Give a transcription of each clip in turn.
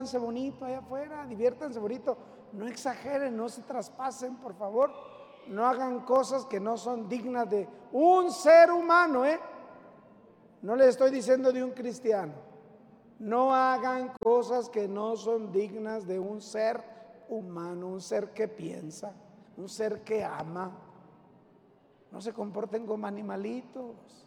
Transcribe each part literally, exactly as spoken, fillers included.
bonito allá afuera, diviértanse bonito, no exageren, no se traspasen, por favor, no hagan cosas que no son dignas de un ser humano, ¿eh? No les estoy diciendo de un cristiano, no hagan cosas que no son dignas de un ser humano, un ser que piensa, un ser que ama. No se comporten como animalitos,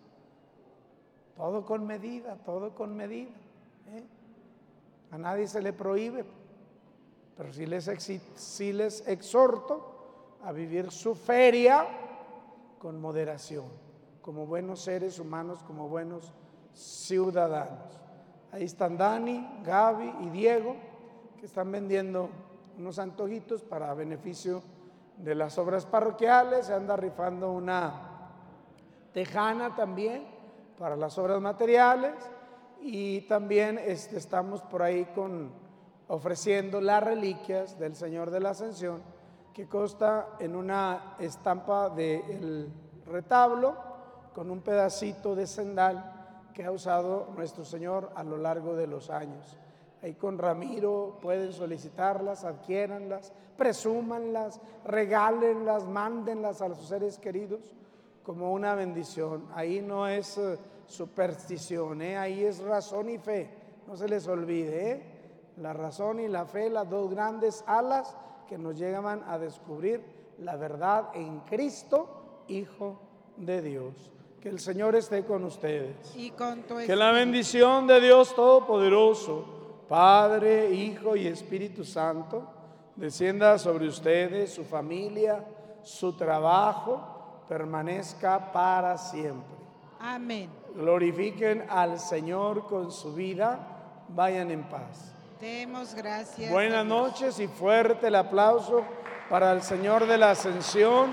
todo con medida, todo con medida, ¿eh? A nadie se le prohíbe, pero sí les, sí les exhorto a vivir su feria con moderación, como buenos seres humanos, como buenos ciudadanos. Ahí están Dani, Gaby y Diego, que están vendiendo unos antojitos para beneficio de las obras parroquiales. Se anda rifando una tejana también para las obras materiales. Y también este, estamos por ahí con, ofreciendo las reliquias del Señor de la Ascensión, que consta en una estampa del retablo con un pedacito de sendal que ha usado nuestro Señor a lo largo de los años. Ahí con Ramiro pueden solicitarlas, adquiéranlas, presúmanlas, regálenlas, mándenlas a sus seres queridos como una bendición. Ahí no es uh, superstición, ¿eh? Ahí es razón y fe, no se les olvide, ¿eh? La razón y la fe, las dos grandes alas que nos llegan a descubrir la verdad en Cristo, Hijo de Dios. Que el Señor esté con ustedes. Y con tu que la bendición de Dios Todopoderoso, Padre, Hijo y Espíritu Santo, descienda sobre ustedes, su familia, su trabajo, permanezca para siempre. Amén. Glorifiquen al Señor con su vida. Vayan en paz. Demos gracias. Buenas noches y fuerte el aplauso para el Señor de la Ascensión.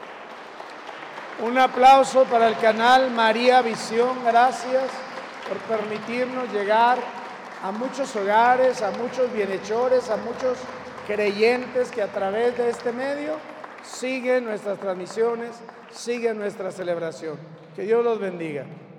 Un aplauso para el canal María Visión. Gracias por permitirnos llegar a muchos hogares, a muchos bienhechores, a muchos creyentes que a través de este medio siguen nuestras transmisiones, siguen nuestra celebración. Que Dios los bendiga.